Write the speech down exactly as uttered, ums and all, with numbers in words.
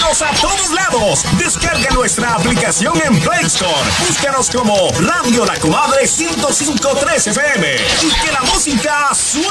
Síguenos a todos lados. Descarga nuestra aplicación en Play Store. Búscanos como Radio La Comadre ciento cinco punto tres F M. Y que la música suene.